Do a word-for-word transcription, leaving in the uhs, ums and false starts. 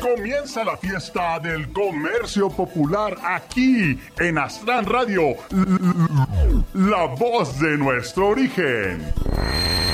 Comienza la fiesta del comercio popular aquí en Astran Radio, la voz de nuestro origen.